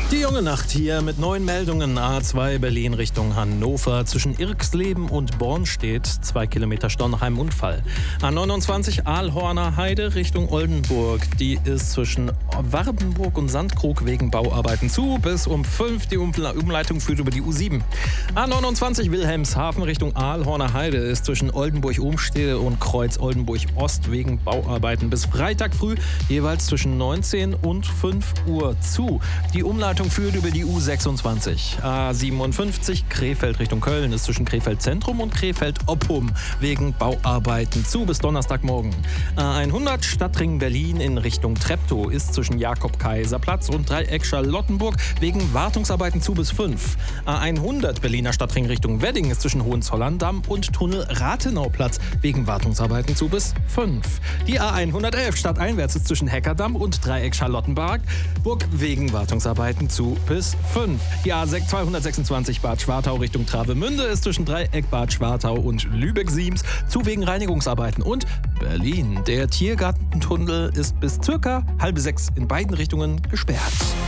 Die junge Nacht hier mit neuen Meldungen. A2 Berlin Richtung Hannover. Zwischen Irxleben und Bornstedt 2 Kilometer Stau nach einem Unfall. A29 Aalhorner Heide Richtung Oldenburg. Die ist zwischen Wardenburg und Sandkrug wegen Bauarbeiten zu. Bis um 5 die Umleitung führt über die U7. A29 Wilhelmshaven Richtung Aalhorner Heide ist zwischen Oldenburg-Umstede und Kreuz Oldenburg-Ost wegen Bauarbeiten bis Freitag früh jeweils zwischen 19 und 5 Uhr zu. Die Umleitung führt über die U26. A57 Krefeld Richtung Köln ist zwischen Krefeld Zentrum und Krefeld Oppum wegen Bauarbeiten zu bis Donnerstagmorgen. A100 Stadtring Berlin in Richtung Treptow ist zwischen Jakob-Kaiser-Platz und Dreieck Charlottenburg wegen Wartungsarbeiten zu bis 5. A100 Berliner Stadtring Richtung Wedding ist zwischen Hohenzollern-Damm und Tunnel Rathenauplatz wegen Wartungsarbeiten zu bis 5. Die A111 stadteinwärts ist zwischen Heckerdamm und Dreieck Charlottenburg wegen Wartungsarbeiten zu bis 5. Die A226 Bad Schwartau Richtung Travemünde ist zwischen Dreieck Bad Schwartau und Lübeck-Siems zu wegen Reinigungsarbeiten. Und Berlin. Der Tiergartentunnel ist bis circa 5:30 in beiden Richtungen gesperrt.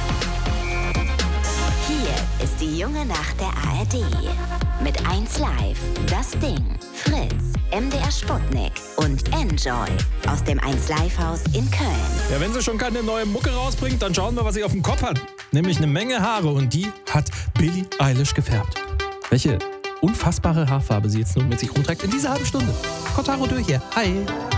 Hier ist die junge Nacht der ARD. Mit 1Live, Das Ding, Fritz, MDR Sputnik und Enjoy aus dem 1Live-Haus in Köln. Ja, wenn sie schon keine neue Mucke rausbringt, dann schauen wir, was sie auf dem Kopf hat. Nämlich eine Menge Haare und die hat Billie Eilish gefärbt. Welche unfassbare Haarfarbe sie jetzt nun mit sich rumträgt in dieser halben Stunde. Kotaro Dö hier. Hi.